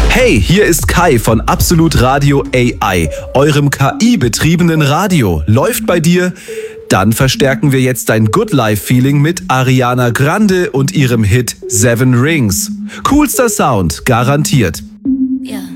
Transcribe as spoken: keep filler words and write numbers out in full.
Hey, hier ist Kai von Absolut Radio A I, eurem K I-betriebenen Radio. Läuft bei dir? Dann verstärken wir jetzt dein Good Life-Feeling mit Ariana Grande und ihrem Hit Seven Rings. Coolster Sound, garantiert. Ja.